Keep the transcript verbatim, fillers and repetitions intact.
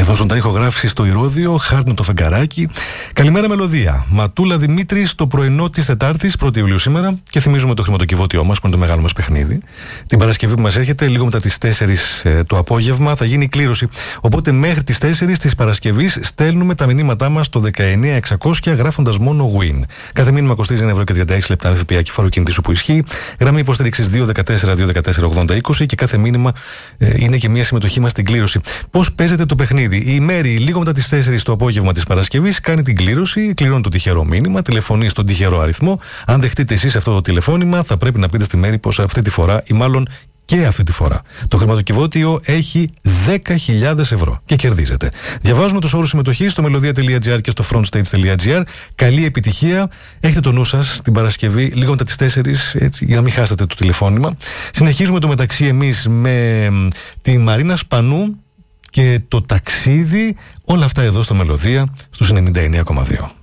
Εδώ ζωντανή ηχογράφηση στο Ηρώδειο, χάρτινο το φεγγαράκι. Καλημέρα Μελωδία. Ματούλα Δημήτρη στο πρωινό τη Τετάρτη, πρώτη Ιουλίου σήμερα. Και θυμίζουμε το χρηματοκιβώτιό μα, που είναι το μεγάλο μα παιχνίδι. Την Παρασκευή που μα έρχεται, λίγο μετά τι τέσσερις ε, το απόγευμα, θα γίνει η κλήρωση. Οπότε μέχρι τι τέσσερις τη Παρασκευή στέλνουμε τα μηνύματά μα στο δεκαεννιά εξακόσια γράφοντα μόνο win. Κάθε μήνυμα κοστίζει ένα ευρώ και τριάντα έξι λεπτά ΦΠΑ και φόρο κινητή σου που ισχύει. Γραμμή υποστήριξη δύο ένα τέσσερα δύο ένα τέσσερα ογδόντα είκοσι και κάθε μήνυμα ε, είναι και μια συμμετοχή μα στην κλήρωση. Πώς παίζεται το παιχνίδι? Η Μέρη, λίγο μετά τις τέσσερις το απόγευμα της Παρασκευής, κάνει την κλήρωση, κληρώνει το τυχερό μήνυμα, τηλεφωνεί στον τυχερό αριθμό. Αν δεχτείτε εσείς αυτό το τηλεφώνημα, θα πρέπει να πείτε στη Μέρη πως αυτή τη φορά, ή μάλλον και αυτή τη φορά, το χρηματοκιβώτιο έχει δέκα χιλιάδες ευρώ και κερδίζετε. Διαβάζουμε τους όρους συμμετοχής στο melodia τελεία gr και στο frontstage τελεία gr. Καλή επιτυχία. Έχετε το νου σας την Παρασκευή, λίγο μετά τις τέσσερις, έτσι, για να μην χάσετε το τηλεφώνημα. Συνεχίζουμε το μεταξύ εμείς με τη Μαρίνα Σπανού και το ταξίδι. Όλα αυτά εδώ στο Μελωδία στους ενενήντα εννέα κόμμα δύο.